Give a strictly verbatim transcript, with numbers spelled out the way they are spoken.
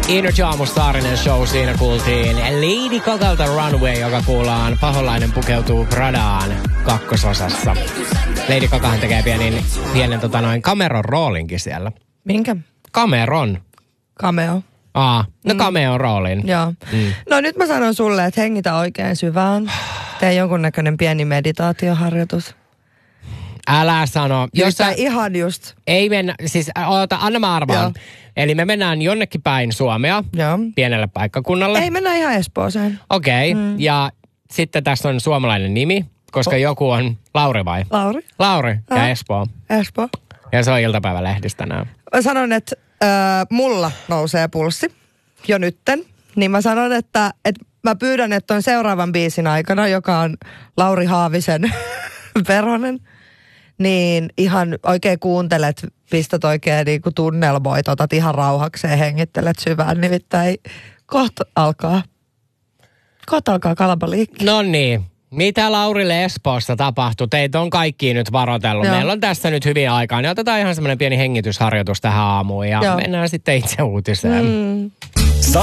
Inner Jaamu Saarinen show, siinä kuultiin Lady Gagalta Runway, joka kuullaan Paholainen pukeutuu Pradaan kakkososassa. Lady Gagahan tekee pienin, pienen tota noin Cameron roolinkin siellä. Minkä? Cameron. Cameo. Aa, no Mm. Cameon roolin. Joo. Mm. No nyt mä sanon sulle, että hengitä oikein syvään. Tee jonkunnäköinen pieni meditaatioharjoitus. Älä sano. Jos sä- sä ihan just... Ei mennä, siis oota, anna mä arvaan. Joo. Eli me mennään jonnekin päin Suomea, Joo. pienelle paikkakunnalle. Ei mennä ihan Espooseen. Okei, okay. mm. ja sitten tässä on suomalainen nimi, koska oh. joku on Lauri vai? Lauri. Lauri ja Ah. Espoo. Espoo. Ja se on iltapäivälehdistä tänään. Mä sanon, että äh, mulla nousee pulssi jo nytten. Niin mä sanon, että, että mä pyydän, että on seuraavan biisin aikana, joka on Lauri Haavisen Veronen, niin ihan oikein kuuntelet, pistät oikein niin kuin tunnelmoit, otat ihan rauhakseen, hengittelet syvään, nimittäin kohta alkaa, kohta alkaa kalabaliikki. No niin. Mitä Laurille Espoossa tapahtui? Teitä on kaikki nyt varoitellut. Joo. Meillä on tässä nyt hyvin aikaa. Niin otetaan ihan semmoinen pieni hengitysharjoitus tähän aamuun ja Joo. mennään sitten itse uutiseen. Mm.